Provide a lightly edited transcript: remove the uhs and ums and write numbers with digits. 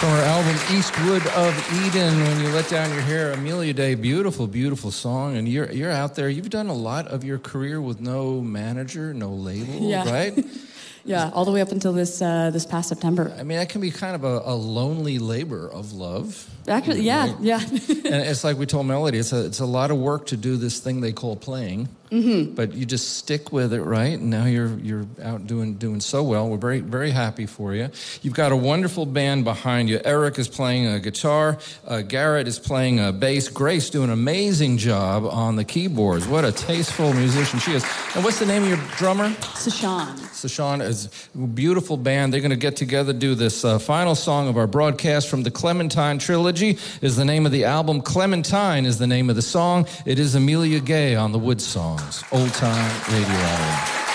From her album Eastwood of Eden, When You Let Down Your Hair, Amelia Day, beautiful, beautiful song. And you're out there. You've done a lot of your career with no manager, no label, right? Yeah, all the way up until this past September. I mean, that can be kind of a lonely labor of love. Actually, yeah. And it's like we told Melody, it's a lot of work to do this thing they call playing. Mm-hmm. But you just stick with it, right? And now you're out doing so well. We're very, very happy for you. You've got a wonderful band behind you. Eric is playing a guitar. Garrett is playing a bass. Grace doing an amazing job on the keyboards. What a tasteful musician she is. And what's the name of your drummer? Sashan. Sashan is a beautiful band. They're going to get together, do this final song of our broadcast from the Clementine Trilogy. Is the name of the album. Clementine is the name of the song. It is Amelia Gay on the Wood Songs. Old Time Radio Hour.